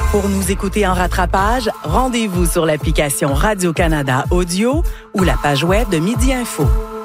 Pour nous écouter en rattrapage, rendez-vous sur l'application Radio-Canada Audio ou la page web de Midi Info.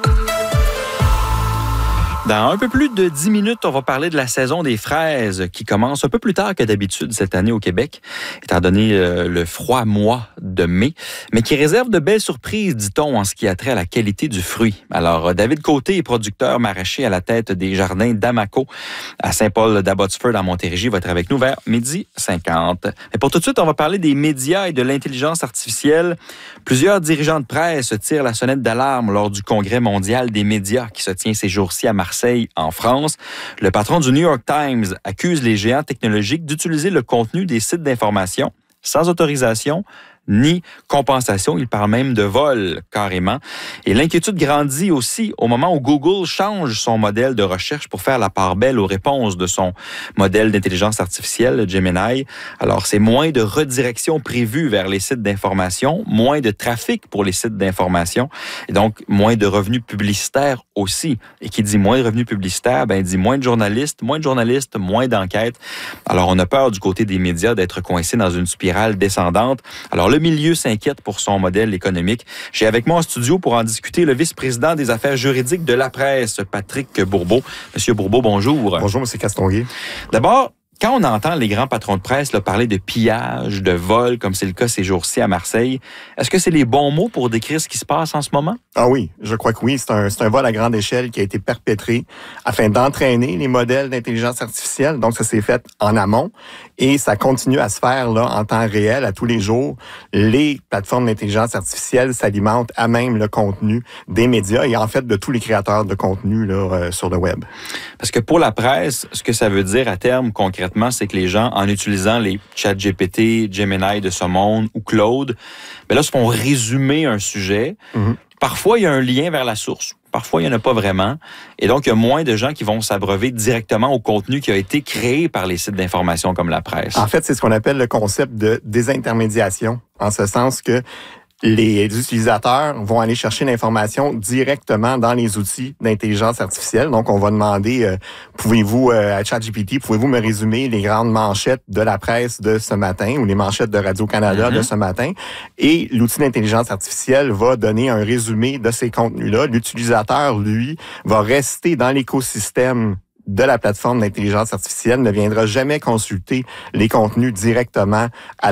Dans un peu plus de 10 minutes, on va parler de la saison des fraises qui commence un peu plus tard que d'habitude cette année au Québec, étant donné le froid mois de mai, mais qui réserve de belles surprises, dit-on, en ce qui a trait à la qualité du fruit. Alors, David Côté est producteur maraîcher à la tête des jardins d'Amaco à Saint-Paul-d'Abbotsford en Montérégie, va être avec nous vers 12h50. Mais pour tout de suite, on va parler des médias et de l'intelligence artificielle. Plusieurs dirigeants de presse tirent la sonnette d'alarme lors du Congrès mondial des médias qui se tient ces jours-ci à Marseille, en France. Le patron du New York Times accuse les géants technologiques d'utiliser le contenu des sites d'information sans autorisation ni compensation. Il parle même de vol, carrément. Et l'inquiétude grandit aussi au moment où Google change son modèle de recherche pour faire la part belle aux réponses de son modèle d'intelligence artificielle, Gemini. Alors, c'est moins de redirection prévue vers les sites d'information, moins de trafic pour les sites d'information, et donc moins de revenus publicitaires aussi. Et qui dit moins de revenus publicitaires, dit moins de journalistes, moins d'enquêtes. Alors, on a peur du côté des médias d'être coincés dans une spirale descendante. Alors, le milieu s'inquiète pour son modèle économique. J'ai avec moi en studio pour en discuter le vice-président des affaires juridiques de la presse, Patrick Bourbeau. Monsieur Bourbeau, bonjour. Bonjour, Monsieur Castonguay. D'abord, quand on entend les grands patrons de presse parler de pillage, de vol, comme c'est le cas ces jours-ci à Marseille, est-ce que c'est les bons mots pour décrire ce qui se passe en ce moment? Ah oui, je crois que oui. C'est un vol à grande échelle qui a été perpétré afin d'entraîner les modèles d'intelligence artificielle. Donc, ça s'est fait en amont et ça continue à se faire là en temps réel, à tous les jours. Les plateformes d'intelligence artificielle s'alimentent à même le contenu des médias et en fait de tous les créateurs de contenu là, sur le web. Parce que pour la presse, ce que ça veut dire à terme concrètement, c'est que les gens, en utilisant les ChatGPT, Gemini de ce monde ou Claude, se font résumer un sujet. Mm-hmm. Parfois, il y a un lien vers la source. Parfois, il n'y en a pas vraiment. Et donc, il y a moins de gens qui vont s'abreuver directement au contenu qui a été créé par les sites d'information comme la presse. En fait, c'est ce qu'on appelle le concept de désintermédiation, en ce sens que les utilisateurs vont aller chercher l'information directement dans les outils d'intelligence artificielle. Donc, on va demander, à ChatGPT, pouvez-vous me résumer les grandes manchettes de la presse de ce matin ou les manchettes de Radio-Canada de ce matin? Et l'outil d'intelligence artificielle va donner un résumé de ces contenus-là. L'utilisateur, lui, va rester dans l'écosystème de la plateforme d'intelligence artificielle, ne viendra jamais consulter les contenus directement à